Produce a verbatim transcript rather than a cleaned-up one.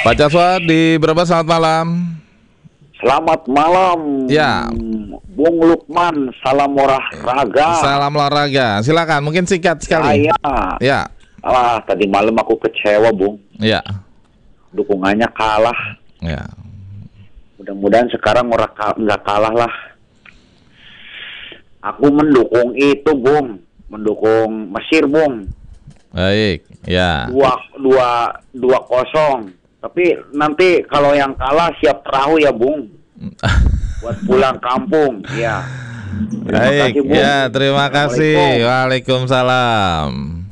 Pak Jaswad di Brebes, selamat malam. Selamat malam. Ya. Bung Lukman, salam olahraga. Salam olahraga. Silakan, mungkin singkat sekali. Saya. Ya. Ah, tadi malam aku kecewa, Bung. Ya. Dukungannya kalah. Ya. Mudah-mudahan sekarang orang nggak kalah lah. Aku mendukung itu, Bung. Mendukung Mesir, Bung. Baik. Ya. Dua dua dua kosong. Tapi nanti kalau yang kalah siap perahu ya, Bung. Buat pulang kampung, ya. Terima Baik, kasih, Bung. ya terima kasih. Assalamualaikum. Waalaikumsalam.